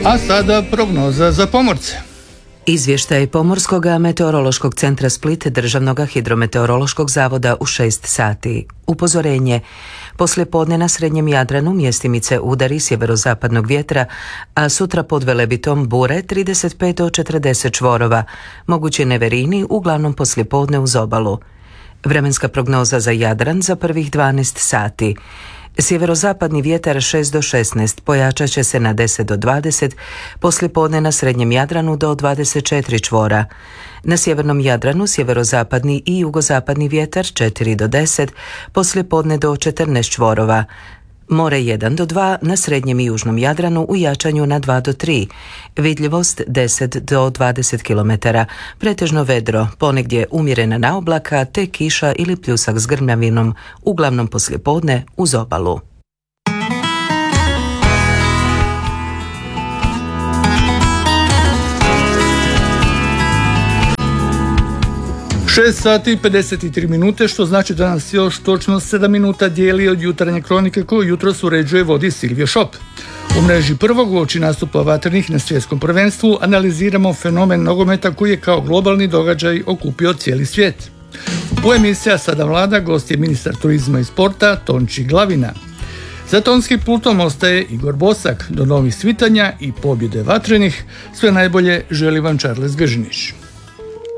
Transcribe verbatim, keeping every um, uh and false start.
A sada prognoza za pomorce. Izvještaj Pomorskog meteorološkog centra Split Državnog hidrometeorološkog zavoda u šest sati. Upozorenje. Poslijepodne na srednjem Jadranu mjestimice udari sjeverozapadnog vjetra, a sutra pod Velebitom bure trideset pet do četrdeset čvorova, mogući neverini uglavnom poslijepodne uz obalu. Vremenska prognoza za Jadran za prvih dvanaest sati. Sjeverozapadni vjetar šest do šesnaest, pojačat će se na deset do dvadeset, poslijepodne na srednjem Jadranu do dvadeset četiri čvora. Na sjevernom Jadranu sjeverozapadni i jugozapadni vjetar četiri do deset, poslijepodne do četrnaest čvorova. More jedan do dva, na srednjem i južnom Jadranu u jačanju na dva do tri. Vidljivost deset do dvadeset kilometara, pretežno vedro, ponegdje umjerena naoblaka te kiša ili pljusak s grmljavinom, uglavnom poslijepodne uz obalu. šest sati i pedeset tri minute, što znači da nas još točno sedam minuta dijeli od jutarnje kronike koju jutros uređuje vodi Silvio Šop. U mreži prvog uoči nastupa vatrenih na svjetskom prvenstvu analiziramo fenomen nogometa koji je kao globalni događaj okupio cijeli svijet. U emisija Sada vlada gost je ministar turizma i sporta Tonči Glavina. Za tonskim pultom ostaje Igor Bosak. Do novih svitanja i pobjede vatrenih sve najbolje želi vam Charles Gržinić.